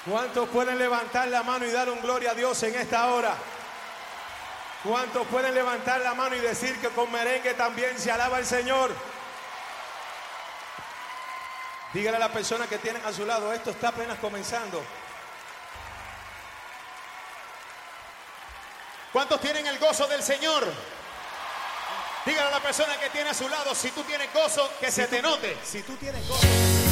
¿Cuántos pueden levantar la mano y dar un gloria a Dios en esta hora? ¿Cuántos pueden levantar la mano y decir que con merengue también se alaba el Señor? Dígale a la persona que tienen a su lado, esto está apenas comenzando. ¿Cuántos tienen el gozo del Señor? Dígale a la persona que tiene a su lado, si tú tienes gozo, que se te note. Si tú tienes gozo.